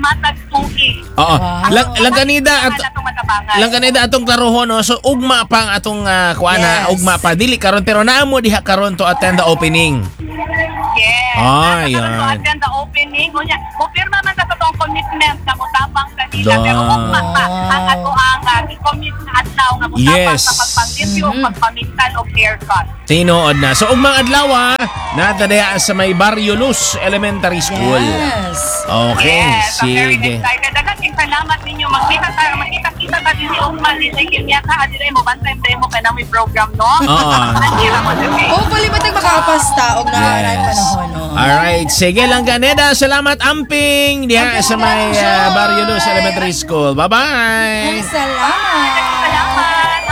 matag tuig. Oo. Lang kanida atong klarohon no. So ugma pa ang atong ugma pa dili karon pero naamo diha karon to attend the opening. Yes. Yan. To attend the opening. Unya, pirma man sa totong commitment na mutabang kanila pero ugma pa ang ato ang commit na adlaw nga mutabang sa pagpang-review, pagpamintal og haircut. Tinuod na. So ugmang adlaw natadaya sa may Barrio Luz Elementary School. Yes. Okay, yes, I'm very sige. excited. Daghang salamat ninyo. Magkita ka din si Ugma din sa Kimya ka. Adilay mo, bantay mo ka na may program, no? Oo. Hopefully, matag makakapasta o na panahon, no? Alright, sige lang Ganeda. Salamat amping diha sa may Barrio Luz Elementary School. Bye-bye! Salamat!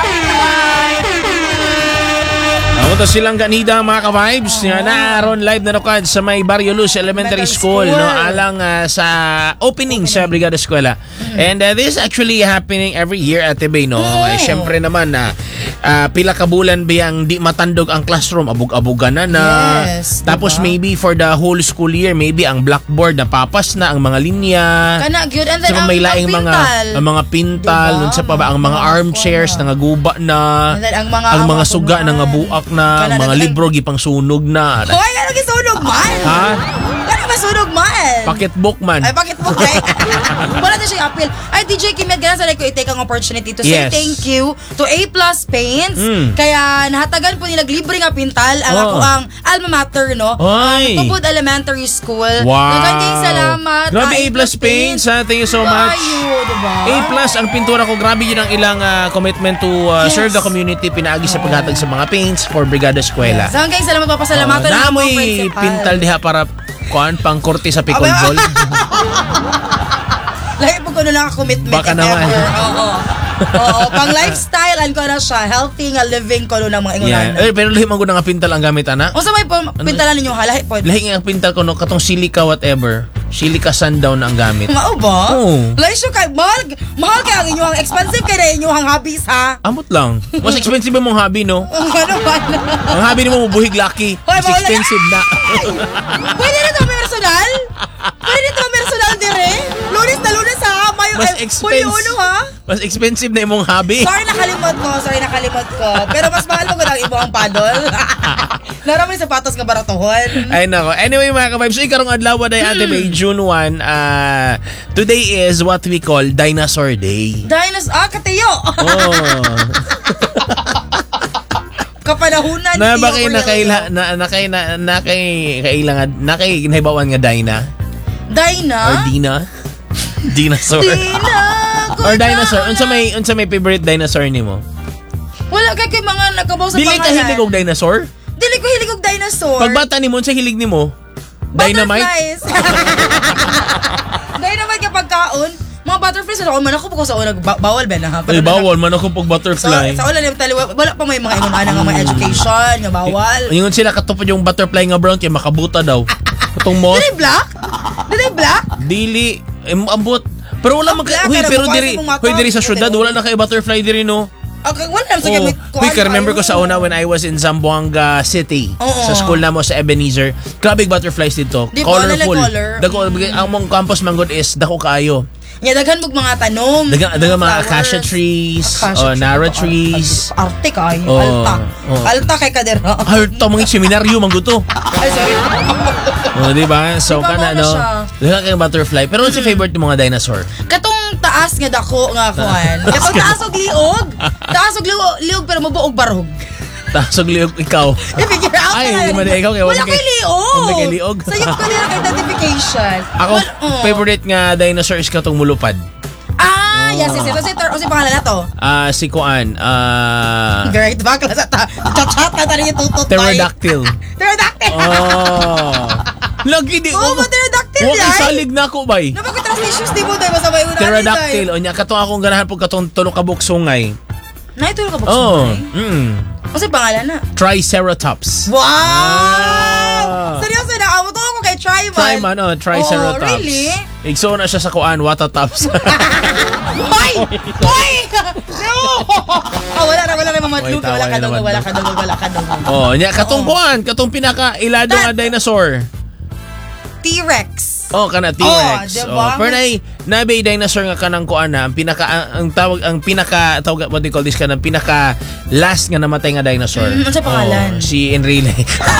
Ito silang ganida mga ka-vibes na aron live na nukad sa may Barrio Luz Elementary School no alang sa opening sa Brigada Eskwela. And this is actually happening every year at Tibay no. Syempre naman pila ka bulan biyang di matandog ang classroom, abog-abogan na. Yes, Tapos diba? maybe for the whole school year maybe ang blackboard na papas na ang mga linya. Kana good and then so, may laing mga pintal, diba? nun sa pa ba ang mga armchairs na guba na. And then ang mga suga na buak na, ang mga libro gipang sunog na. Hoy, ano gisunog man? Ha? Ano ba sunog man? Pocketbook man. Ay, pocketbook eh. Wala na siya appeal. Ay, DJ Kim, ganun sa ko i-take ang opportunity to say thank you to A+ Paints. Kaya nahatagan po nila libre nga pintal ang ako ang alma mater, no? Tubod Elementary School. Wow. Nagandang salamat. Grabe A+ Paints, ha? Thank you so much. Diba? A+ ang pintura ko. Grabe yun ang ilang commitment to serve the community. Pinaagi sa paghatag sa mga paints for Brigada Eskwela. So hanggang salamat papasalamatan ng mga principal. Pintal diha para pang korte sa pickleball. Lahi po ko na lang commitment. Baka naman. Oo, pang lifestyle and ko na siya, healthy nga living ko ng mga ingunan. Pero lahi man ko nga pintal ang gamit ana. O sa may pintalan ninyo lahi po. Lahi nga pintal ko no katong silica whatever. Silica sundown ang gamit. Mao ba? Oo. Lahi siya kay mahal kay ang inyong expensive kay na inyong hobbies ha. Amot lang. Mas expensive mong hobby no. Ano ba? Ang hobby ni mo buhig laki. Mas expensive na. Pwede nito personal? Pwede nito personal dire? Lunes na lunes ha. Mas expensive. Mas expensive na imong hobby. Sorry nakalimot ko. Pero mas mahal mo ko ng ibang paddle. Naramay sapatos nga baratohon. Ay nako. Anyway mga ka-vibes, so ikarong adlaw day Ate May, June 1. Today is what we call Dinosaur Day. Katiyo. Oh. Kapanahunan na ba kay nahibawan nga Dina? Dina? Or Dina? Dinosaur. Or dinosaur. Unsa may favorite dinosaur nimo? Wala kay mga nakabaw sa pangalan. Dili ka hilig og dinosaur? Dili ko hilig og dinosaur. Pagbata nimo unsa hilig nimo? Dynamite. Dynamite kapag kaon. Mga butterflies man ako po sa una bawal ba na ha? Bawal man ako pag butterfly. Sa una wala pa may mga ingon-ana nga mga education nga bawal. Ingon sila katupad yung butterfly nga brown kay makabuta daw. Katong moth. Dili black? Dili ambot. Pero wala diri sa syudad wala na kay butterfly diri no. Okay, wala naman sa gamit ko. Remember ko sa una when I was in Zamboanga City. Sa school na mo sa Ebenezer. Grabe butterflies dito. Colorful. Ang mong campus manggod is dako kaayo. Daghan mong mga tanong. Daghan mga acacia trees, nara trees. Arte kayo, alta. Alta kay kadera. Alta mga seminaryo manggod to. Ay, sorry. Diba? So kana no. Daghan kay butterfly. Pero ano si favorite mo mga dinosaur? Katong taas nga dako nga kuan. Katong taas og liog. Taas og liog pero mabuog barog. Taas og liog ikaw. I-figure out ay, hindi ikaw kay wala kay liog. Wala kay liog. Sayop ko nila identification. Ako favorite nga dinosaur is katong mulupad. Yes. Si pangalan na to? Si Kuan. Great bakla sa ta. Chat na tani tutot. Pterodactyl. Lagi di. Pterodactyl yan. Wag salig na ako bay. Napag-translations di mo tayo masabay una. Pterodactyl. Onya katong akong ganahan pag katong tulo ka buksungay. Nay tulo ka buksungay? Kasi pangalan na? Triceratops. Wow! Seryoso na, amo to ako kay Triceratops. Oh, really? Igso na siya sa Kuan, Watatops. Hoy! No! Wala na mamadlug. Wala ka dungog. Nya katong Kuan, katong pinaka ilado nga dinosaur. T-Rex. Oh, kana T-Rex. diba? Pero nabay dinosaur nga kanang kuan na ang pinaka tawag what they call this kanang pinaka last nga namatay nga dinosaur. Ano sa pangalan? Si Enrile.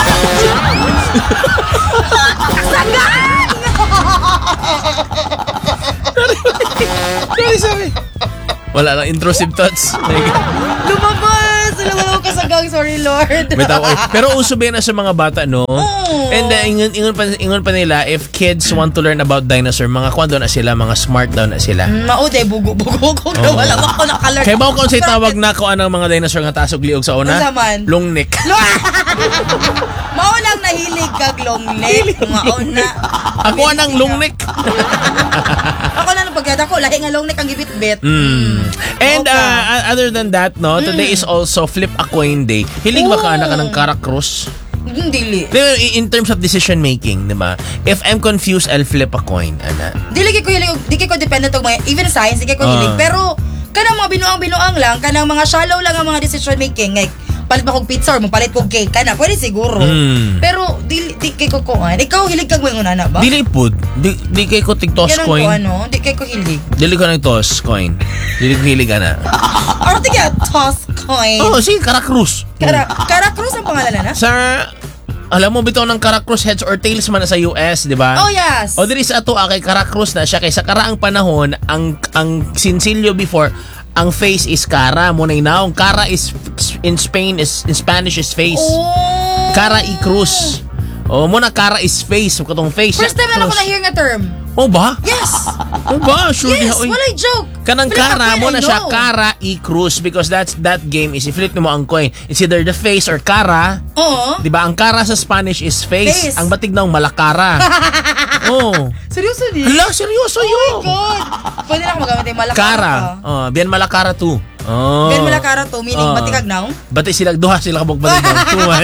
Sorry. Wala lang intrusive thoughts. Lumabas! Lumabas kasagang, sorry Lord. Pero uso ba yan na sa mga bata, no? And ingon pa nila, if kids want to learn about dinosaur, mga kwan daw na sila, mga smart daw na sila. Mauday, bugo-bugo ko. Wala ako nakalert. Kaya ba kung sa'y tawag na ko anang mga dinosaur nga tasog liog sa una? Longneck. Maunang nahilig kag longneck. Mauna. Ako anang longneck. Ako na nang pagkada ko, lahi nga longneck ang gibit-bit. And other than that, no, today is also Flip a Coin Day. Hilig ba ka anak ng Caracruz? Dili. In terms of decision making, di ba? If I'm confused, I'll flip a coin, ana. Dili ko hilig, di ko dependent og mga even science, di ko hilig. Pero kanang mga binuang-binuang lang, kanang mga shallow lang ang mga decision making, like palit ba kog pizza or mapalit kog cake kana, pwede siguro. Pero di kay ko kuan. Ikaw hilig kag mga na ba? Dili pud. Di kay ko tigtos coin. Di kay ko hilig. Dili ko nang toss coin. Dili ko hilig ana. Or tiga toss coin. Oh, si Caracruz. Caracruz ang pangalan na? Sa alam mo bitaw ng Caracruz heads or tails man sa US, di ba? Oh, yes. O diri sa ato kay Caracruz na siya kay sa karaang panahon ang sinsilyo before ang face is cara mo na inaong cara is in Spanish is face. Oh. Cara y cruz. Oh, mo na cara is face, katong face. First time na ako na-hear nga term. Oh ba? Yes. Oh ba? Sure yes, di walay joke. Kanang cara mo na siya cara y cruz because that game is i-flip mo ang coin. It's either the face or cara. Oo. Di ba? Ang cara sa Spanish is face. Ang batig na malakara. Oh. Seryoso di? Hala, seryoso yun. Oh my God. Pwede na ako magamit yung malakara. Cara. Oh, bien malakara too. Oh. Bien malakara to, meaning batikag now? Bati sila, duha sila kabog batig ng tuwan.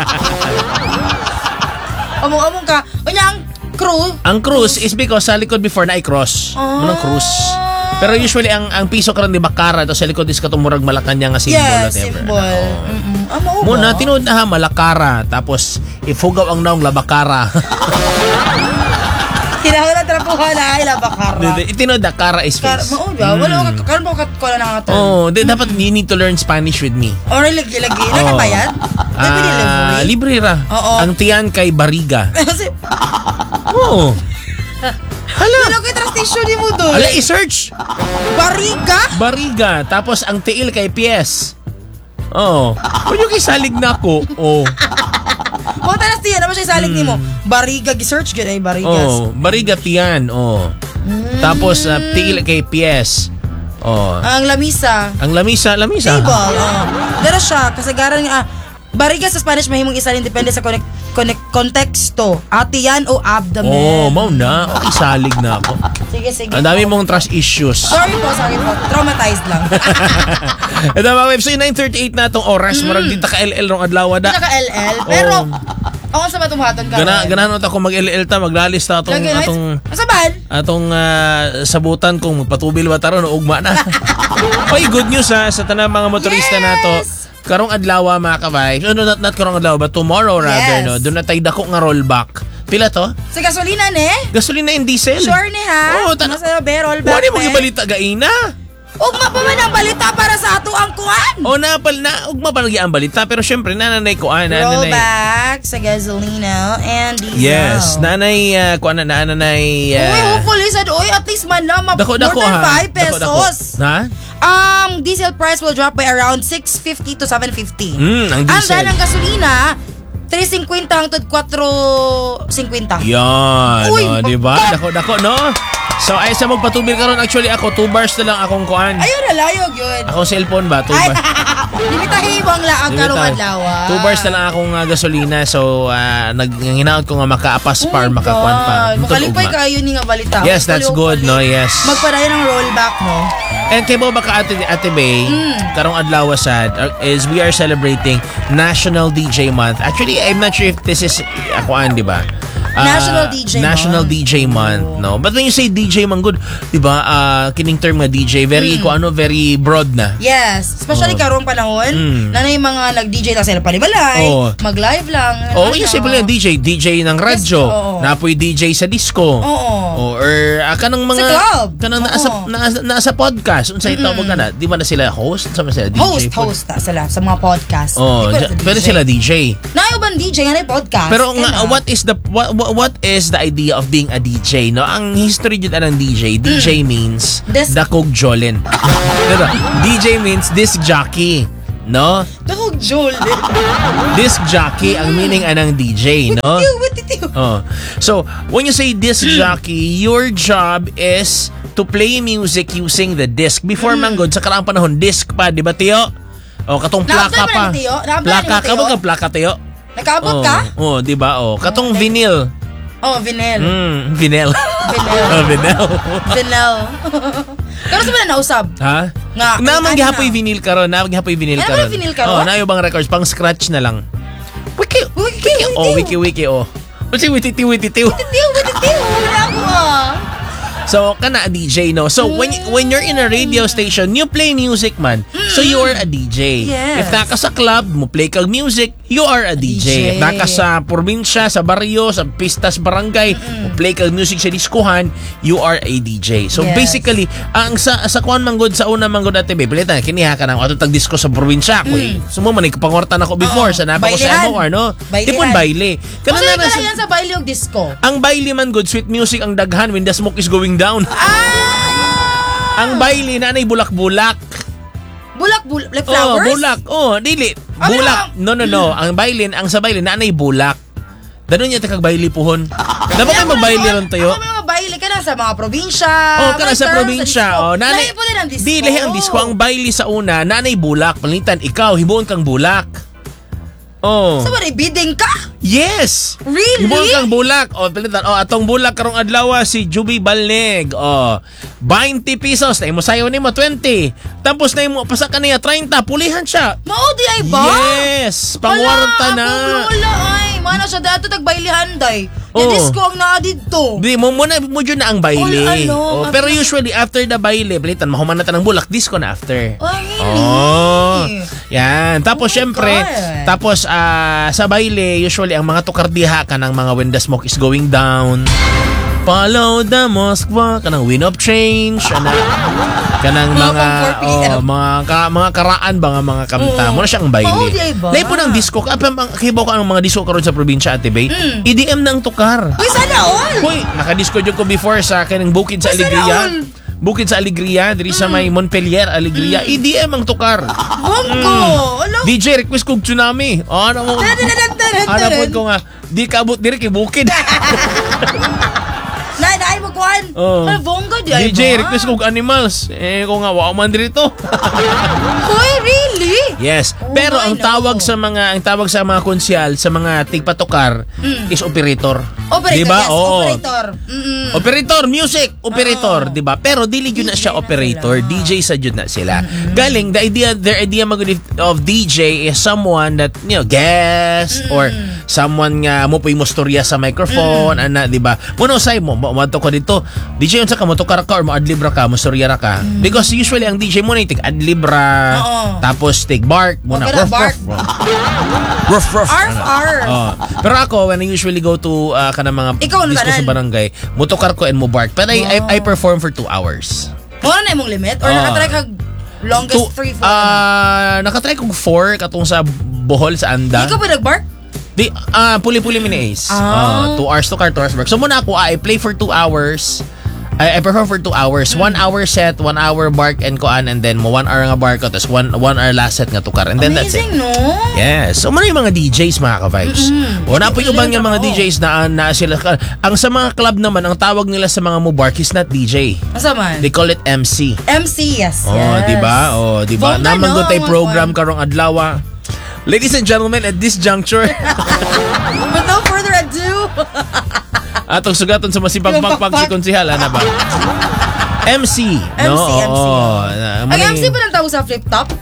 Among ka. Unya ang crew. Ang cruise is because sa likod before na i-cross. Munang cruise. Pero usually ang piso karon di bakara to sa likod is katumurag Malacanang nga symbol whatever. Symbol. Muna tinud na ha malakara tapos ifugaw ang naong labakara. Kailangan na trapuhan na ila bakara. Itinod na cara is face. Wala ka karon ba ko na nga to. Oh, dapat you need to learn Spanish with me. Or lagi nakabayad? Libre ra. Ang tiyan kay Bariga. Oo. Hala. Ano kay translation ni mo doon? Hala, i-search. Bariga. Tapos ang tiil kay Pies. Oh. Kung yung kisalig na ako. Oh. Kung tanas tiyan, naman siya isalig ni mo. Bariga, gi-search gud ay Barigas. Oh, Bariga tiyan. Oh. Tapos tiil kay Pies. Oh. Ang lamisa. Table. Dara siya, kasagaran nga, Bariga sa Spanish mahimong isa rin depende sa konteksto. Atiyan o abdomen. Oh, mau na. Okay, salig na ako. Sige. Ang dami mong trust issues. Sorry po. Traumatized lang. Ito mga webs, so 9:38 na itong oras. Marag dita ka LL rong adlaw da. Dita ka LL. Pero, ako sa matumuhaton ka. Ganahan ako mag-LL ta, maglalis ta atong sabutan kung magpatubil ba taron o ugma na. Oy, good news sa tanang mga motorista nato. Karong adlaw mga ka-vibes. Not karong adlaw but tomorrow rather, no. Doon na tayo dako nga rollback. Pila to? Sa gasolina ne? Gasolina and diesel. Sure ni ha? Oo, Masaya be rollback. Wala mo gibalita gaina. Ugma pa man ang balita para sa ato ang kuan. Ugma pa lagi ang balita pero syempre nanay kuan rollback sa gasolina and diesel. Yes, nanay kuan nanay. Hopefully sad at least man na more than 5 pesos. Ha? Diesel price will drop by around 650 to 750. Ang diesel. Ang gasolina 3.50 hangtod 4.50. Yan, Uy, no, di ba? Dako, no? So, ay sa magpatubil karon actually ako 2 bars na lang akong kuan. Ayun na layog yun. Akong cellphone ba? 2 bars. Limitahiwang lang ang karong adlaw. 2 bars na lang akong gasolina. So, hinaot ko nga makaapas par, makakuan pa. Makalipay kayo ni nga balita. Yes, that's good, no? Yes. Magpadayon ng rollback, no? And kay mo baka Ate Bay, karong adlaw sad is we are celebrating National DJ Month. Actually, I'm not sure if this is akuan, di ba? National DJ Month, no? But when you say DJ man good, 'di ba? Kining term nga DJ very very broad na. Yes, especially karong panahon na may mga nag-DJ na sila panibalay, mag-live lang. Yung simple DJ ng radyo, napoy DJ sa disco. Or kanang mga sa club. Kanang nasa podcast, unsay tawag na, di ba na sila host? Sama sila DJ. Host sila sa mga podcast. Pero sila DJ. Naiuban DJ nga na podcast. Pero what is the idea of being a DJ, no? Ang history jud ng DJ means dakog jolin. Diba? DJ means disc jockey, no? Dakog jolin. Disc jockey ang meaning anang DJ, no? So, when you say disc jockey, your job is to play music using the disc. Before manggod sa karaang panahon, disc pa, di ba, Tio? Katong plaka pa. Plaka ka ba plaka, Tio? Nakaabot ka? Di ba? Katong vinyl. Vinyl. Vinyl. Vinyl. Pero sa na nausab? Ha? Naman gihapoy vinyl karon, vinyl karon. Nayo bang records pang scratch na lang. Wiki. Wiki. Wiki. So, kana DJ, no? So, when you're in a radio station, you play music, man. So, you are a DJ. Yes. If naka sa club, mo play kag music, you are a DJ. If naka sa probinsya, sa baryo, sa pistas, barangay, mo play kag music sa diskuhan, you are a DJ. So, basically, ang sa kuan manggod sa una manggod at TV, pilitan, kiniha ka ng ato tag disco sa probinsya. Sumo man, ipangortan ako before, sa napa ko sa MOR, no? Tipon baile. Kasi yan sa baile o disco? Ang baile man good, sweet music ang daghan when the smoke is going down. Ang baile na anay bulak-bulak. Bulak-bulak? Like flowers? Bulak. Dili. Bulak. No. Ang baile, sa baile na anay bulak. Danon niya kag baile puhon. Dapat kayo magbaile ron tayo. Ako baile ka na sa mga probinsya. Kana sa probinsya. Lahi po din ang disco. Di, lahi ang disco. Ang baile sa una, nanay bulak. Palitan, ikaw, hibuon kang bulak. So, bidding ka? Yes! Really? Hibuon kang bulak. Palitan. Atong bulak karong adlaw si Juby Balneg. 20 pesos. Na mo sayo ni mo 20. Tapos na mo pasa kaniya 30. Pulihan siya. Maudi ay ba? Yes! Pangwarta na. Wala ay. Mana siya dato tagbailihan day. Yung disco ang naadito. Di mo na ang baile. Pero usually after the baile, palitan mahuman na ng bulak, disco na after. Really? Yan. Tapos syempre, sa baile, usually ang mga tukardiha ka ng mga when the smoke is going down. Follow the Moskva, kanang Wind of Change, kanang mga karaan ba nga mga kanta. Muna siyang baile. Lahi po ng disco, kibaw ka ang mga disco karon sa probinsya, Ate Bay. EDM ng tukar. Uy, sana all! Uy, nakadisco ko before sa kanang Bukid sa Alegria. Bukid sa Alegria, diri sa may Montpellier, Alegria. EDM ang tukar. DJ, request kong tsunami. Ano ko nga, di kaabot diri kay Bukid. Nay mo kuan. Bongga di ay. DJ, request kong animals. Ko nga wa man dito. Uy, really? Yes. Pero ang tawag sa mga konsyal, sa mga tigpatukar is operator. Diba? Yes, operator. Operator, music, operator, diba? Pero dili yun na siya operator, DJ sa yun na sila. Galing, their idea of DJ is someone that, guest or someone nga mo po'y mustorya sa microphone, diba? Muna usay mo ko dito, DJ yun sa ka, motukar ka or mo-adlibra ka, mustorya ra ka. Because usually ang DJ mo na yung tig-adlibra, tapos tig-bark, muna, ruff. Pero ako, when I usually go to kana mga disco sa barangay, motukar ko and mo bark. Pero I perform for 2 hours. Wala na imong limit? Or nakatry kag longest 3-4? Nakatry kog 4 katong sa Bohol, sa Anda. Di ka ba nag-bark? Di, puli-puli mini Ace. 2 hours to car, 2 hours bark. So muna ako, I play for 2 hours. I perform for 2 hours. 1 hour set, 1 hour bark and koan, and then mo 1 hour nga bark, tapos 1 hour last set nga tukar. And then amazing, that's it. No? Yes. So, muna yung mga DJs, mga ka-vibes. Wala po yung mga DJs na sila. Ang sa mga club naman, ang tawag nila sa mga mo bark is not DJ. Asa man? They call it MC. MC, yes. Diba? Diba? Naman doon tayo program karong adlaw. Ladies and gentlemen, at this juncture, but no further ado, atong sugaton sa masipagpagpag si Konsehal, ano ba? MC, no? MC. Ang MC ba nang tawag sa flip top?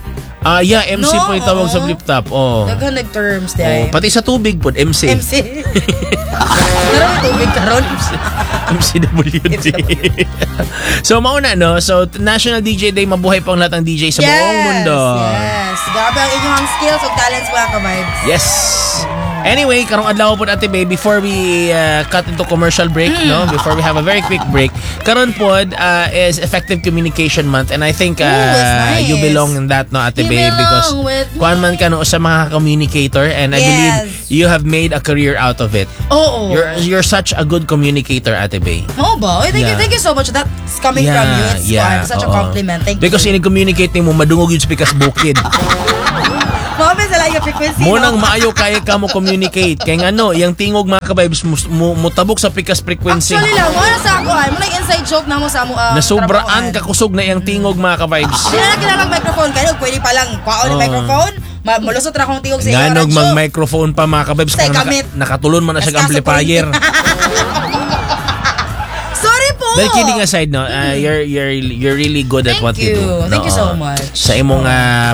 Yeah, MC No, po itawag sa flip top. Oh. Daghan nag-terms di Oh, ay. pati sa tubig po, MC. MC. Pero may tubig karon. MCWD. So, mauna, no? So, National DJ Day, mabuhay po ang lahat ng DJ sa buong mundo. Yes. Grabe ang inyong skills o talents mga ka-vibes. Yes. Anyway, karong adlaw po Ate Bay, before we cut into commercial break, no? Before we have a very quick break, karon po is Effective Communication Month, and I think nice. you belong in that, no, Ate You Bay, because belong with kuan man ka no sa mga communicator, and I believe you have made a career out of it. Oo. You're such a good communicator, Ate Bay. Oo ba? Oy, thank you so much. That's coming from you. It's such a compliment. Thank you. Because ini-communicate mo, madungog yun sa pikas bukid. Mami sa layo frequency. Munang maayo kaya ka mo communicate. Kaya nga yung tingog mga ka-vibes mutabok sa pikas frequency. Actually lang, wala sa ako ay. Muna inside joke na mo sa mo. Nasobraan kakusog na yung tingog mga ka-vibes. Hindi na kilalang microphone kayo. Pwede pa lang kwaon yung microphone. Malusot ra kong tingog sa iyo. Nganog mag-microphone pa mga ka-vibes. Say gamit. Nakatulon man na sa amplifier. Sorry po. But kidding aside, no, you're really good at what you do. Thank you so much. Sa imong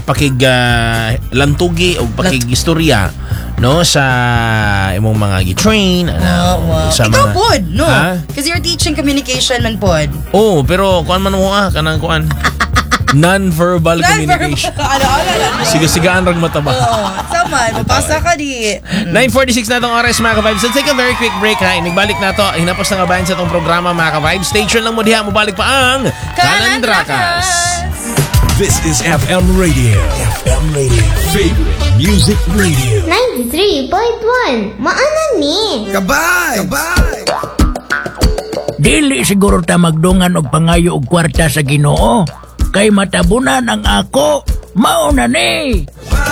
lantugi o pakigistorya, no, sa imong mga gi-train. Wow. Sa Ikaw mga, pod, no? Ha? Because you're teaching communication man pod. Oh, pero kuan man mo kanang kuan. Non-verbal communication. Siga-sigaan rag mataba. Oo. Saman, mapasa ka di. 9:46 na tong oras mga ka-vibes. Let's take a very quick break ha. Nagbalik na to. Hinapos na nga bayan sa tong programa mga ka-vibes. Station lang mo diha. Mabalik pa ang Kalandrakas. This is FM Radio. FM Radio. Favorite Music Radio. 93.1. Maana ni. Kabay! Kabay! Dili siguro ta magdungan og pangayo og kwarta sa Ginoo. Kay matabunan ang ako, mao na ni.